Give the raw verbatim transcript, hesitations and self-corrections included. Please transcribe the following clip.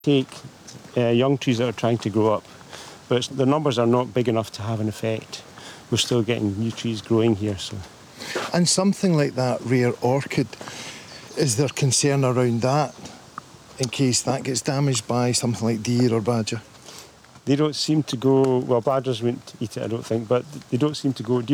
take uh, young trees that are trying to grow up, but it's, the numbers are not big enough to have an effect. We're still getting new trees growing here. So, And something like that rare orchid, is there concern around that in case that gets damaged by something like deer or badger? they don't seem to go, well, badgers wouldn't eat it, I don't think, but they don't seem to go,